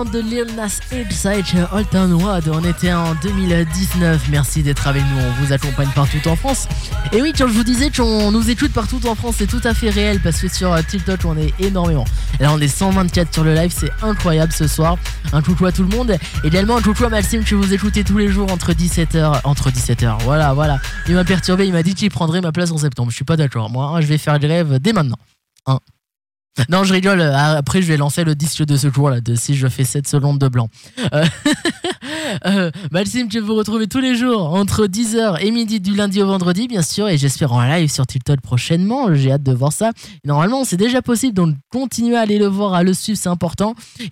De Lil Nas X avec Old Town Road, on était en 2019, merci d'être avec nous, on vous accompagne partout en France. Et oui, quand je vous disais qu'on nous écoute partout en France, c'est tout à fait réel parce que sur TikTok on est énormément. Et là on est 124 sur le live, c'est incroyable ce soir. Un coucou à tout le monde, également un coucou à Maxime que vous écoutez tous les jours entre 17h, voilà. Il m'a perturbé, il m'a dit qu'il prendrait ma place en septembre, je suis pas d'accord, moi je vais faire grève dès maintenant. Non, je rigole. Après, je vais lancer le disque de secours là, de si je fais 7 secondes de blanc. Maxime, que vous retrouvez tous les jours entre 10h et midi du lundi au vendredi, bien sûr, et j'espère en live sur TikTok prochainement. J'ai hâte de voir ça. Normalement, c'est déjà possible, donc continuez à aller le voir, à le suivre, c'est important.